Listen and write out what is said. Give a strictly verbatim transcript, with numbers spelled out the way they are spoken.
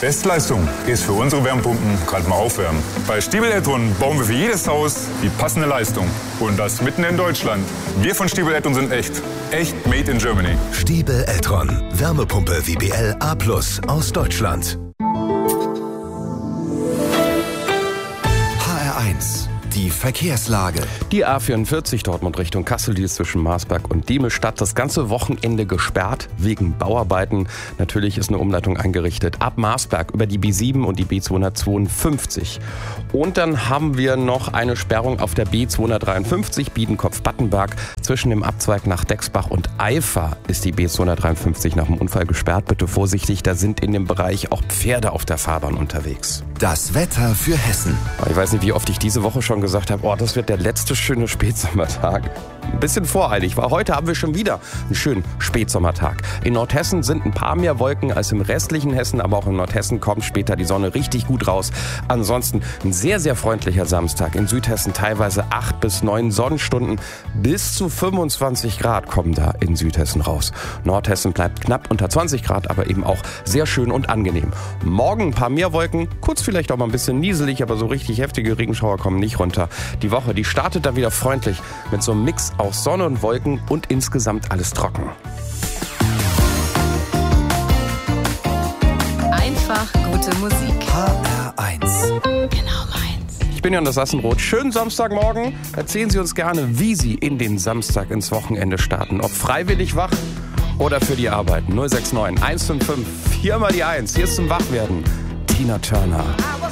Bestleistung ist für unsere Wärmepumpen gerade mal aufwärmen. Bei Stiebel Eltron bauen wir für jedes Haus die passende Leistung. Und das mitten in Deutschland. Wir von Stiebel Eltron sind echt. Echt made in Germany. Stiebel Eltron. Wärmepumpe V B L A plus aus Deutschland. H R eins. Die Verkehrslage. Die A vierundvierzig Dortmund Richtung Kassel, die ist zwischen Marsberg und Diemelsstadt das ganze Wochenende gesperrt wegen Bauarbeiten. Natürlich ist eine Umleitung eingerichtet ab Marsberg über die B sieben und die B zweihundertzweiundfünfzig. Und dann haben wir noch eine Sperrung auf der B zweihundertdreiundfünfzig Biedenkopf-Battenberg. Zwischen dem Abzweig nach Dexbach und Eifer ist die B zweihundertdreiundfünfzig nach dem Unfall gesperrt. Bitte vorsichtig, da sind in dem Bereich auch Pferde auf der Fahrbahn unterwegs. Das Wetter für Hessen. Ich weiß nicht, wie oft ich diese Woche schon gesagt habe, oh, das wird der letzte schöne Spätsommertag. Ein bisschen voreilig, weil heute haben wir schon wieder einen schönen Spätsommertag. In Nordhessen sind ein paar mehr Wolken als im restlichen Hessen, aber auch in Nordhessen kommt später die Sonne richtig gut raus. Ansonsten ein sehr, sehr freundlicher Samstag. In Südhessen teilweise acht bis neun Sonnenstunden. Bis zu fünfundzwanzig Grad kommen da in Südhessen raus. Nordhessen bleibt knapp unter zwanzig Grad, aber eben auch sehr schön und angenehm. Morgen ein paar mehr Wolken, kurz vielleicht auch mal ein bisschen nieselig, aber so richtig heftige Regenschauer kommen nicht runter. Die Woche, die startet dann wieder freundlich mit so einem Mix aus Sonne und Wolken und insgesamt alles trocken. Einfach gute Musik. H R eins. Genau meins. Ich bin Jonas Sassenroth. Schönen Samstagmorgen. Erzählen Sie uns gerne, wie Sie in den Samstag ins Wochenende starten. Ob freiwillig wach oder für die Arbeit. null sechs neun eins fünf fünf vier mal die eins. Hier ist zum Wachwerden Tina Turner.